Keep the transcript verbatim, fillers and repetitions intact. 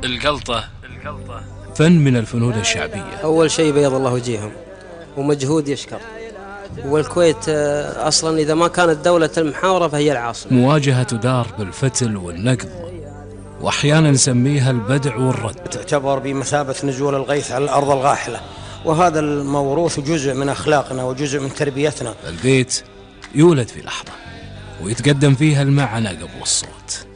القلطة فن من الفنون الشعبية. أول شيء بيض الله وجيههم ومجهود يشكر، والكويت أصلا إذا ما كانت دولة المحاورة فهي العاصمة. مواجهة تدار بالفتل والنقد، وأحيانا نسميها البدع والرد. تعتبر بمثابة نزول الغيث على الأرض الغاحلة، وهذا الموروث جزء من أخلاقنا وجزء من تربيتنا. البيت يولد في لحظة ويتقدم فيها المعنى قبل الصوت.